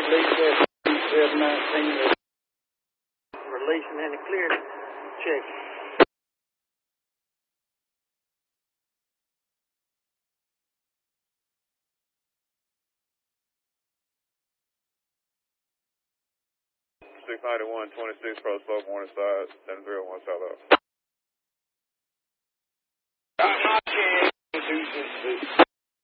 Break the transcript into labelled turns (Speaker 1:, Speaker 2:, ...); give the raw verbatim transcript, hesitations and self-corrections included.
Speaker 1: release that seven nineteen. Releasing and cleared. Check.
Speaker 2: six ninety-one, twenty-six, pro slope, morning side, seven zero one south up.